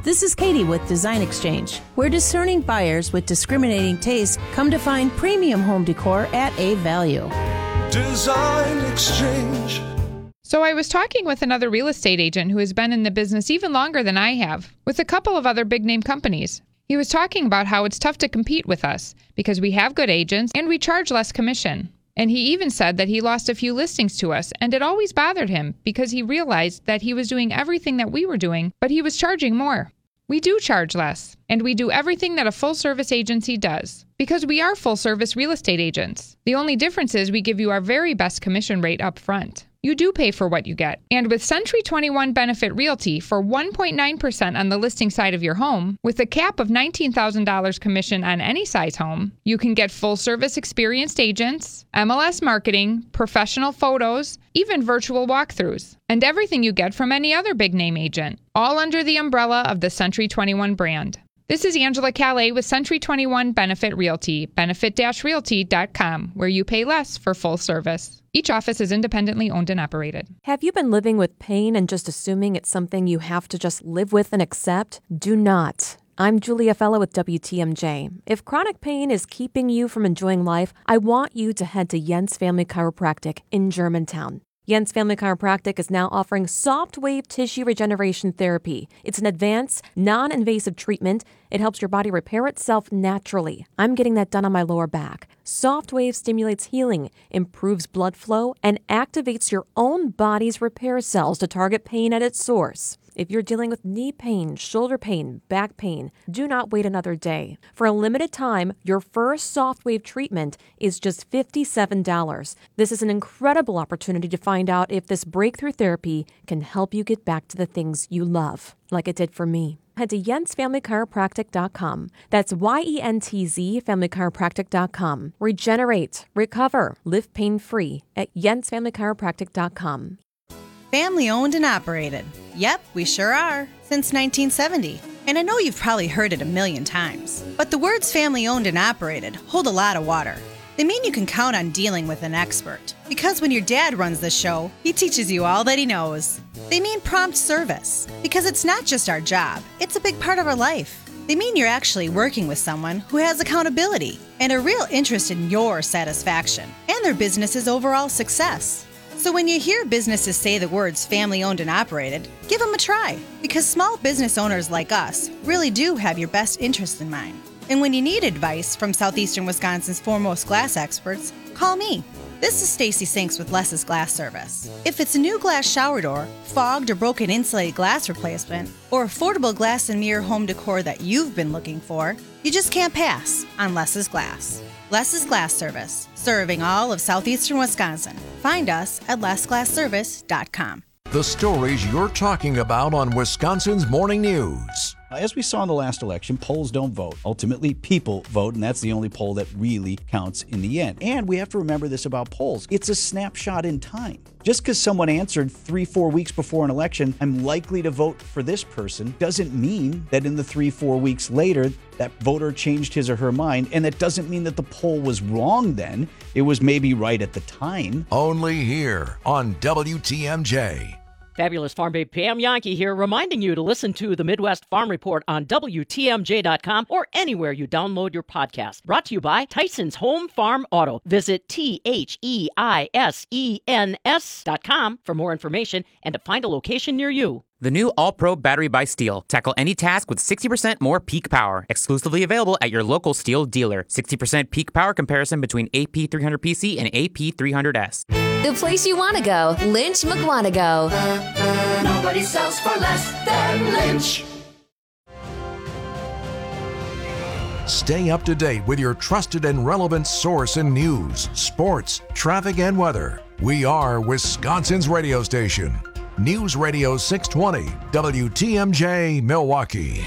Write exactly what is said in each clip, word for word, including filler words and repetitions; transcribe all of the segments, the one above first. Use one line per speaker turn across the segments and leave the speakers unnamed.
This is Katie with Design Exchange, where discerning buyers with discriminating taste come to find premium home decor at a value.
Design Exchange.
So I was talking with another real estate agent who has been in the business even longer than I have, with a couple of other big-name companies. He was talking about how it's tough to compete with us because we have good agents and we charge less commission. And he even said that he lost a few listings to us, and it always bothered him because he realized that he was doing everything that we were doing, but he was charging more. We do charge less, and we do everything that a full-service agency does, because we are full-service real estate agents. The only difference is we give you our very best commission rate up front. You do pay for what you get. And with Century twenty-one Benefit Realty, for one point nine percent on the listing side of your home, with a cap of nineteen thousand dollars commission on any size home, you can get full-service experienced agents, M L S marketing, professional photos, even virtual walkthroughs, and everything you get from any other big-name agent, all under the umbrella of the Century twenty-one brand. This is Angela Calais with Century twenty-one Benefit Realty, benefit dash realty dot com, where you pay less for full service. Each office is independently owned and operated.
Have you been living with pain and just assuming it's something you have to just live with and accept? Do not. I'm Julia Fellow with W T M J. If chronic pain is keeping you from enjoying life, I want you to head to Jens Family Chiropractic in Germantown. Jens Family Chiropractic is now offering soft wave tissue regeneration therapy. It's an advanced, non-invasive treatment. It helps your body repair itself naturally. I'm getting that done on my lower back. Soft wave stimulates healing, improves blood flow, and activates your own body's repair cells to target pain at its source. If you're dealing with knee pain, shoulder pain, back pain, do not wait another day. For a limited time, your first Softwave treatment is just fifty-seven dollars. This is an incredible opportunity to find out if this breakthrough therapy can help you get back to the things you love, like it did for me. Head to jens family chiropractic dot com. That's Y E N T Z family chiropractic dot com. Regenerate, recover, live pain-free at jens family chiropractic dot com.
Family owned and operated. Yep, we sure are. Since nineteen seventy. And I know you've probably heard it a million times. But the words family owned and operated hold a lot of water. They mean you can count on dealing with an expert. Because when your dad runs the show, he teaches you all that he knows. They mean prompt service. Because it's not just our job, it's a big part of our life. They mean you're actually working with someone who has accountability and a real interest in your satisfaction and their business's overall success. So when you hear businesses say the words family-owned and operated, give them a try, because small business owners like us really do have your best interest in mind. And when you need advice from Southeastern Wisconsin's foremost glass experts, call me. This is Stacy Sinks with Less's Glass Service. If it's a new glass shower door, fogged or broken insulated glass replacement, or affordable glass and mirror home decor that you've been looking for, you just can't pass on Less's Glass. Less's Glass Service, serving all of southeastern Wisconsin. Find us at less glass service dot com.
The stories you're talking about on Wisconsin's Morning News.
As we saw in the last election, polls don't vote. Ultimately, people vote, and that's the only poll that really counts in the end. And we have to remember this about polls. It's a snapshot in time. Just because someone answered three, four weeks before an election, I'm likely to vote for this person, doesn't mean that in the three, four weeks later, that voter changed his or her mind. And that doesn't mean that the poll was wrong then. It was maybe right at the time.
Only here on W T M J.
Fabulous Farm Babe Pam Yankee here, reminding you to listen to the Midwest Farm Report on W T M J dot com or anywhere you download your podcast. Brought to you by Tyson's Home Farm Auto. Visit T H E I S E N S dot com for more information and to find a location near you.
The new All-Pro Battery by Steel. Tackle any task with sixty percent more peak power. Exclusively available at your local Steel dealer. sixty percent peak power comparison between A P three hundred P C and A P three hundred S.
The place you want to go. Lynch McWanago.
Nobody sells for less than Lynch.
Stay up to date with your trusted and relevant source in news, sports, traffic, and weather. We are Wisconsin's radio station. News Radio six twenty, W T M J, Milwaukee.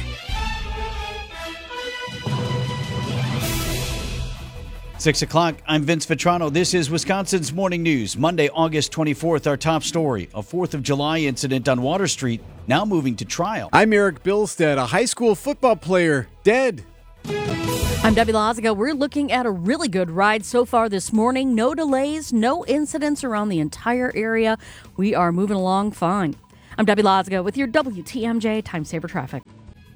Six o'clock, I'm Vince Vitrano. This is Wisconsin's Morning News. Monday, August twenty-fourth, our top story. A fourth of July incident on Water Street, now moving to trial.
I'm Eric Bilstead, a high school football player, dead.
I'm Debbie Laziga. We're looking at a really good ride so far this morning. No delays, no incidents around the entire area. We are moving along fine. I'm Debbie Laziga with your W T M J Time Saver Traffic.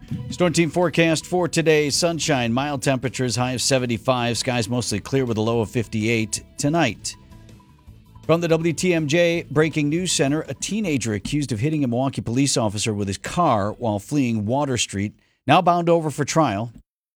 Storm team forecast for today. Sunshine, mild temperatures, high of seventy-five. Skies mostly clear with a low of fifty-eight. Tonight, from the W T M J Breaking News Center, a teenager accused of hitting a Milwaukee police officer with his car while fleeing Water Street, now bound over for trial.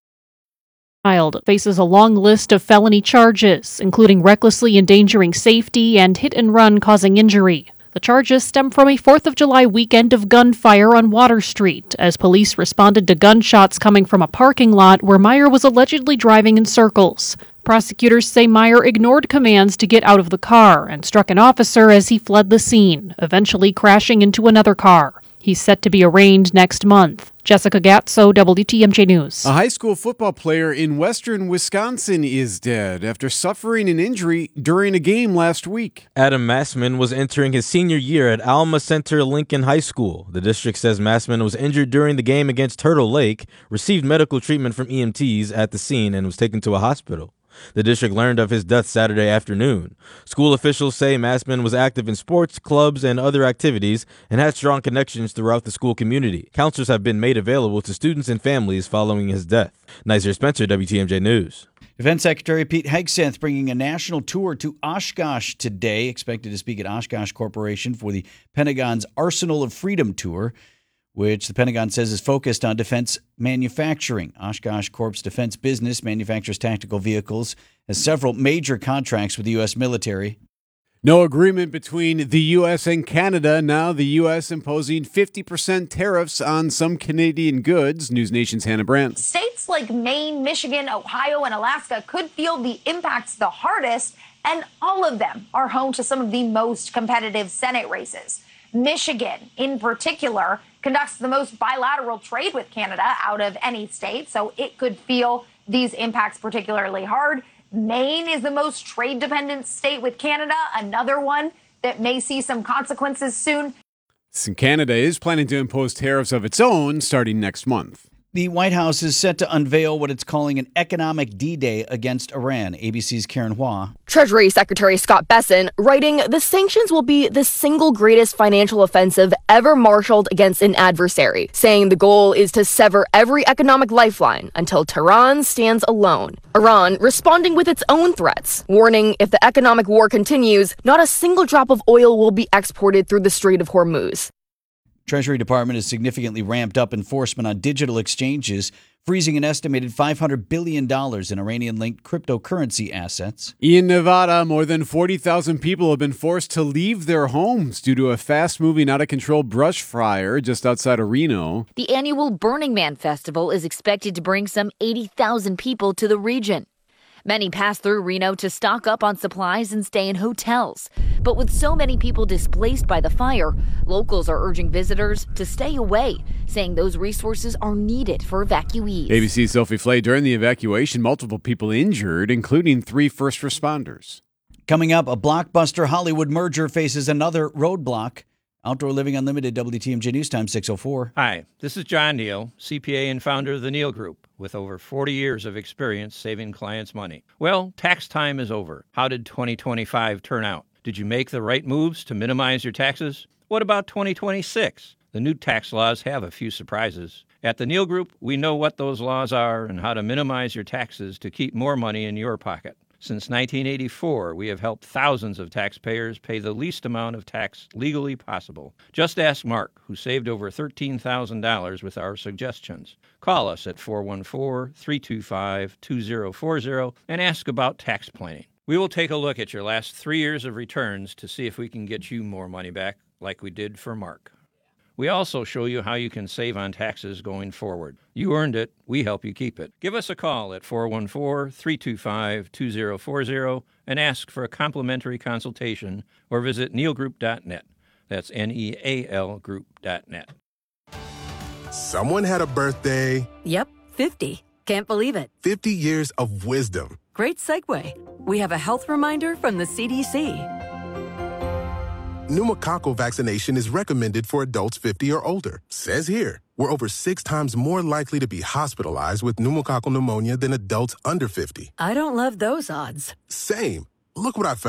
Child faces a long list of felony charges, including recklessly endangering safety and hit and run causing injury. The charges stem from a fourth of July weekend of gunfire on Water Street as police responded to gunshots coming from a parking lot where Meyer was allegedly driving in circles. Prosecutors say Meyer ignored commands to get out of the car and struck an officer as he fled the scene, eventually crashing into another car. He's set to be arraigned next month. Jessica Gatso, W T M J News.
A high school football player in western Wisconsin is dead after suffering an injury during a game last week.
Adam Massman was entering his senior year at Alma Center Lincoln High School. The district says Massman was injured during the game against Turtle Lake, received medical treatment from E M Ts at the scene, and was taken to a hospital. The district learned of his death Saturday afternoon. School officials say Massman was active in sports, clubs, and other activities and had strong connections throughout the school community. Counselors have been made available to students and families following his death. Nizer Spencer, W T M J News.
Defense Secretary Pete Hegseth bringing a national tour to Oshkosh today, expected to speak at Oshkosh Corporation for the Pentagon's Arsenal of Freedom Tour, which the Pentagon says is focused on defense manufacturing. Oshkosh Corp's defense business manufactures tactical vehicles, has several major contracts with the U S military.
No agreement between the U S and Canada. Now the U S imposing fifty percent tariffs on some Canadian goods. News Nation's Hannah Brandt.
States like Maine, Michigan, Ohio, and Alaska could feel the impacts the hardest, and all of them are home to some of the most competitive Senate races. Michigan, in particular, conducts the most bilateral trade with Canada out of any state, so it could feel these impacts particularly hard. Maine is the most trade-dependent state with Canada, another one that may see some consequences soon.
So Canada is planning to impose tariffs of its own starting next month.
The White House is set to unveil what it's calling an economic D-Day against Iran. A B C's Karen Hua.
Treasury Secretary Scott Bessent writing, the sanctions will be the single greatest financial offensive ever marshaled against an adversary, saying the goal is to sever every economic lifeline until Tehran stands alone. Iran responding with its own threats, warning if the economic war continues, not a single drop of oil will be exported through the Strait of Hormuz.
Treasury Department has significantly ramped up enforcement on digital exchanges, freezing an estimated five hundred billion dollars in Iranian-linked cryptocurrency assets.
In Nevada, more than forty thousand people have been forced to leave their homes due to a fast-moving, out-of-control brush fire just outside of Reno.
The annual Burning Man Festival is expected to bring some eighty thousand people to the region. Many pass through Reno to stock up on supplies and stay in hotels. But with so many people displaced by the fire, locals are urging visitors to stay away, saying those resources are needed for evacuees.
A B C's Sophie Flay. During the evacuation, multiple people injured, including three first responders.
Coming up, a blockbuster Hollywood merger faces another roadblock. Outdoor Living Unlimited, W T M J News Time six oh four.
Hi, this is John Neal, C P A and founder of the Neal Group, with over forty years of experience saving clients money. Well, tax time is over. How did twenty twenty-five turn out? Did you make the right moves to minimize your taxes? What about twenty twenty-six? The new tax laws have a few surprises. At the Neal Group, we know what those laws are and how to minimize your taxes to keep more money in your pocket. Since nineteen eighty-four, we have helped thousands of taxpayers pay the least amount of tax legally possible. Just ask Mark, who saved over thirteen thousand dollars with our suggestions. Call us at four one four, three two five, two zero four zero and ask about tax planning. We will take a look at your last three years of returns to see if we can get you more money back, like we did for Mark. We also show you how you can save on taxes going forward. You earned it. We help you keep it. Give us a call at four one four, three two five, two zero four zero and ask for a complimentary consultation or visit neal group dot net. That's N E A L group dot net.
Someone had a birthday.
Yep, fifty. Can't believe it.
fifty years of wisdom.
Great segue. We have a health reminder from the C D C.
Pneumococcal vaccination is recommended for adults fifty or older. Says here, we're over six times more likely to be hospitalized with pneumococcal pneumonia than adults under fifty.
I don't love those odds.
Same. Look what I found.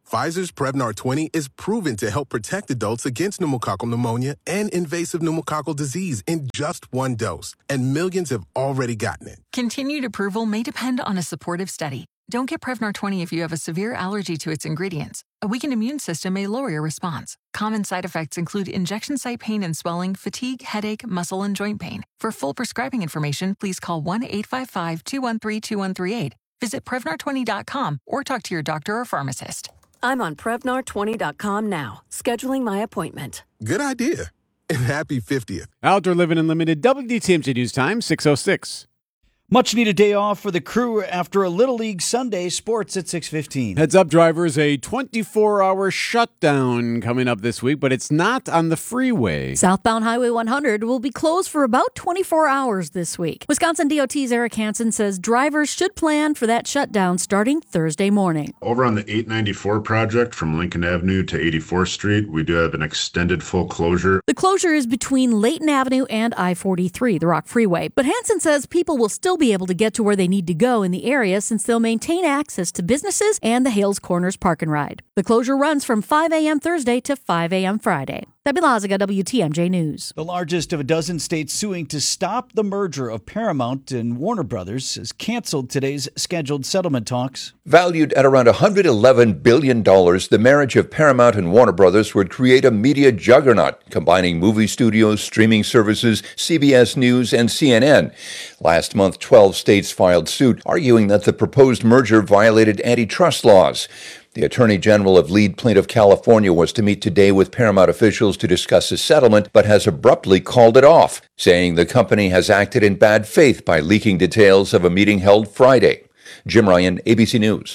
Pfizer's Prevnar twenty is proven to help protect adults against pneumococcal pneumonia and invasive pneumococcal disease in just one dose, and millions have already gotten it.
Continued approval may depend on a supportive study. Don't get Prevnar twenty if you have a severe allergy to its ingredients. A weakened immune system may lower your response. Common side effects include injection site pain and swelling, fatigue, headache, muscle, and joint pain. For full prescribing information, please call one eight five five, two one three, two one three eight. Visit Prevnar twenty dot com or talk to your doctor or pharmacist.
I'm on Prevnar twenty dot com now, scheduling my appointment.
Good idea. And happy fiftieth.
Outdoor Living Unlimited, W T M J News Time, six oh six.
Much needed day off for the crew after a Little League Sunday. Sports at six fifteen.
Heads up, drivers, a twenty-four hour shutdown coming up this week, but it's not on the freeway.
Southbound Highway one hundred will be closed for about twenty-four hours this week. Wisconsin D O T's Eric Hansen says drivers should plan for that shutdown starting Thursday morning.
Over on the eight ninety-four project from Lincoln Avenue to eighty-fourth Street, we do have an extended full closure.
The closure is between Layton Avenue and I forty-three, the Rock Freeway. But Hansen says people will still be able to get to where they need to go in the area since they'll maintain access to businesses and the Hales Corners Park and Ride. The closure runs from five a.m. Thursday to five a.m. Friday. Debbie Lazaga, W T M J News.
The largest of a dozen states suing to stop the merger of Paramount and Warner Brothers has canceled today's scheduled settlement talks.
Valued at around one hundred eleven billion dollars, the marriage of Paramount and Warner Brothers would create a media juggernaut, combining movie studios, streaming services, C B S News, and C N N. Last month, twelve states filed suit, arguing that the proposed merger violated antitrust laws. The Attorney General of lead plaintiff California was to meet today with Paramount officials to discuss a settlement, but has abruptly called it off, saying the company has acted in bad faith by leaking details of a meeting held Friday. Jim Ryan, A B C News.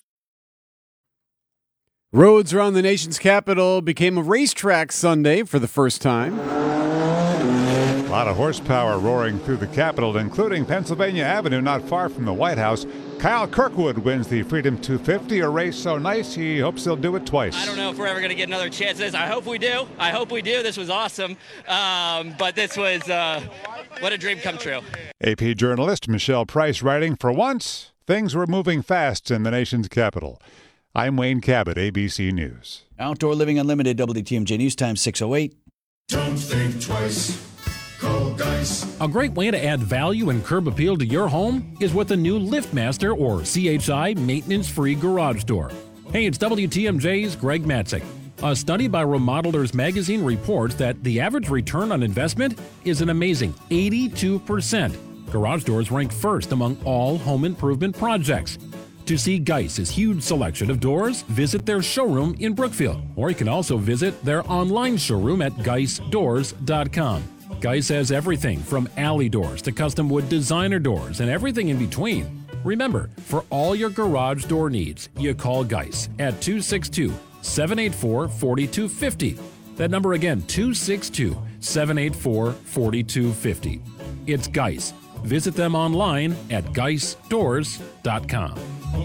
Roads around the nation's capital became a racetrack Sunday for the first time.
A lot of horsepower roaring through the Capitol, including Pennsylvania Avenue, not far from the White House. Kyle Kirkwood wins the Freedom two fifty, a race so nice he hopes he'll do it twice.
I don't know if we're ever going to get another chance at this. I hope we do. I hope we do. This was awesome. Um, but this was, uh, what a dream come true.
A P journalist Michelle Price writing, for once, things were moving fast in the nation's capital. I'm Wayne Cabot, A B C News.
Outdoor Living Unlimited, W T M J News Time, six oh eight.
Don't think twice. Call Geis.
A great way to add value and curb appeal to your home is with a new LiftMaster or C H I maintenance-free garage door. Hey, it's W T M J's Greg Matzik. A study by Remodelers Magazine reports that the average return on investment is an amazing eighty-two percent. Garage doors rank first among all home improvement projects. To see Geis's huge selection of doors, visit their showroom in Brookfield, or you can also visit their online showroom at geis doors dot com. Geis has everything from alley doors to custom wood designer doors and everything in between. Remember, for all your garage door needs, you call Geis at two six two, seven eight four, four two five zero. That number again, two six two, seven eight four, four two five zero. It's Geis. Visit them online at geis doors dot com.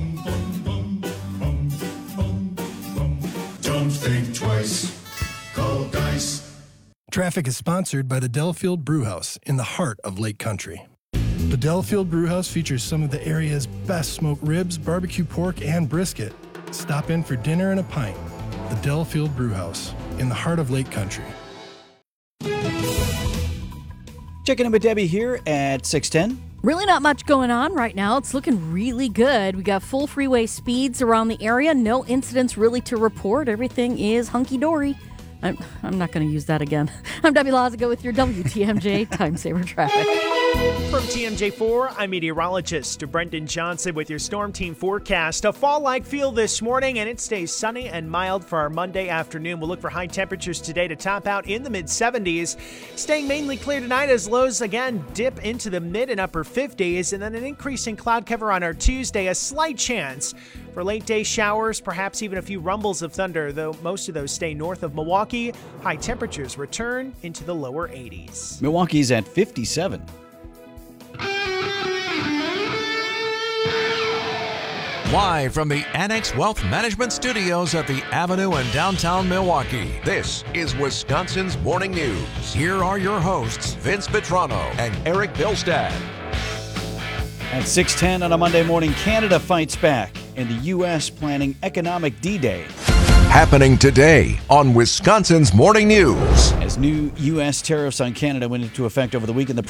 Don't think twice. Call Geis.
Traffic is sponsored by the Delafield Brewhouse in the heart of Lake Country. The Delafield Brewhouse features some of the area's best smoked ribs, barbecue pork, and brisket. Stop in for dinner and a pint. The Delafield Brewhouse in the heart of Lake Country.
Checking in with Debbie here at six ten.
Really not much going on right now. It's looking really good. We got full freeway speeds around the area. No incidents really to report. Everything is hunky-dory. I'm, I'm not going to use that again. I'm Debbie Lazaga with your W T M J Time Saver Traffic.
From T M J four, I'm meteorologist Brendan Johnson with your Storm Team forecast. A fall-like feel this morning, and it stays sunny and mild for our Monday afternoon. We'll look for high temperatures today to top out in the mid seventies. Staying mainly clear tonight as lows again dip into the mid and upper fifties, and then an increase in cloud cover on our Tuesday. A slight chance for late-day showers, perhaps even a few rumbles of thunder, though most of those stay north of Milwaukee. High temperatures return into the lower eighties.
Milwaukee's at fifty-seven.
Live from the Annex Wealth Management Studios at the Avenue in downtown Milwaukee, this is Wisconsin's Morning News. Here are your hosts, Vince Vitrano and Eric Bilstad.
At six ten on a Monday morning, Canada fights back, and the U S planning economic D-Day.
Happening today on Wisconsin's Morning News.
As new U S tariffs on Canada went into effect over the weekend, the